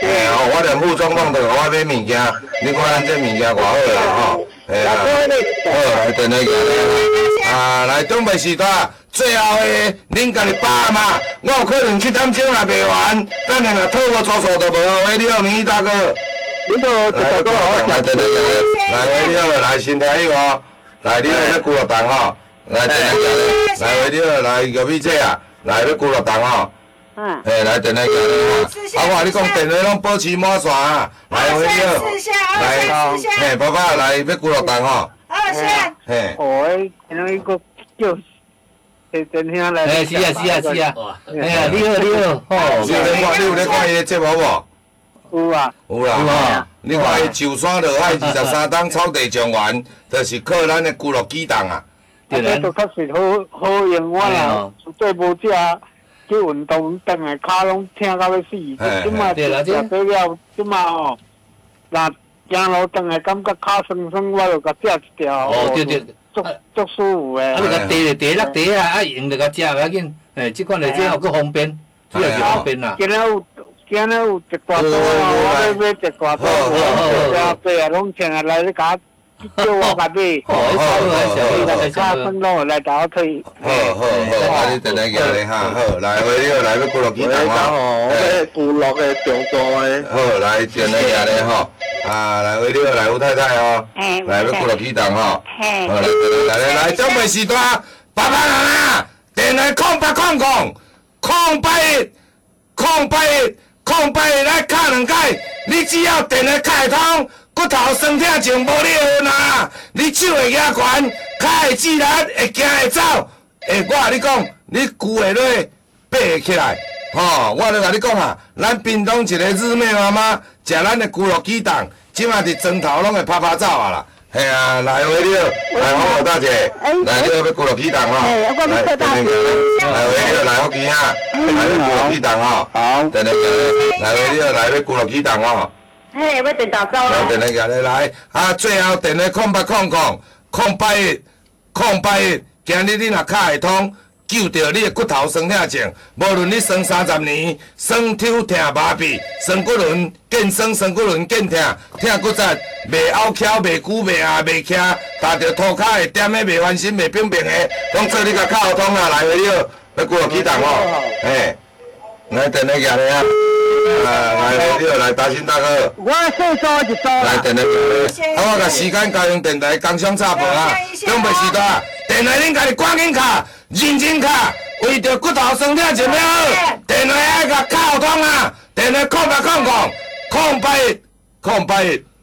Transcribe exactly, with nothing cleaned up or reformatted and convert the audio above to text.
嘿哦，我连副总统都甲我买物件，你看咱这物件偌好啦吼，嘿啊，好来等下行咧，啊来准备时段，最后诶，恁家己爸妈，我有可能七点钟也卖完，等下若套我左手都无好，你好，明义大哥。 你都一百多好， 来等等等，来喂你好，来身体好，来你好要几落档吼，来等等等，来喂你好，来玉米姐啊，来要几落档吼。嗯，嘿，来电话行咧哈，啊我你讲电话拢保持满线啊，来回你好，来，嘿，爸爸来要几落档吼？ 二线。 嘿。 哦，那那个叫，是真兄来。 哎，是啊是啊是啊，哎呀，你好你好， 哦，你有咧看，你有咧看伊个节目无？ 有啊。 有啦吼，你看伊上山落海二十三档草地状元，就是靠咱的咕噜机档啊。 对啦。都确实好好用，我啦，绝对无食。去运动，等下骹拢疼到要死。即马食对了，即马哦，若行路等下感觉骹酸酸，我就甲食一条。 哦，对对， 足足舒服诶。 啊，你甲地地落地啊，啊用着甲食袂要紧。诶，即款诶这还佫方便，主要是方便啦。 今仔有，今仔有一大刀啊，我要买一大刀，我食白啊，拢请下来你甲。叫我甲你， 好好好， 来卡分咯，来打我退。 好好好，啊你等下行咧哈，好，来回你好，来要咕噜几档吼， 我古乐嘅上座诶。 好，来等下行咧吼，啊来回你好，来吴太太哦，来要咕噜几档吼，好来来来来，准备时段，爸爸妈妈，电话空八空空，空八一，空八一，空八一来敲两解，你只要电话开通。骨头酸痛症无你会分啊！你手会举悬，脚会自然会行会走。诶，我甲你讲，你骨会落爬会起来。吼，我咧甲你讲啊，咱屏东一个日妹妈妈食咱的咕噜鸡蛋，即马伫砖头拢会啪啪走啊啦。嘿啊，来回你好，来好好大姐，来你好要咕噜鸡蛋吼，来等等下，来回你好来好鸡啊，来要咕噜鸡蛋吼，好，等等下，来回你好来要咕噜鸡蛋吼。 嘿，要电打走来，电话行咧来，啊，最后电话空八空空空八一空八一，今日你若卡会通，救着你的骨头酸痛症，无论你酸三十年，酸抽痛麻痹，酸骨轮见酸，酸骨轮见痛，痛骨折，袂拗翘，袂久，袂下，袂徛，踏着涂骹会点的，袂翻身，袂扁扁的，拢做你甲卡好通啦，来回你好，要几落起动哦，嘿，来电话行咧啊。啊，来，你好，来大新大哥。 我说说就说来，电话行，啊，我甲时间交用电台工商插播啊，准备时段，电话恁家己赶紧卡，认真卡，为着骨头酸痛症了好，电话爱甲卡好通啊，电话空八空空，空八一，空八一。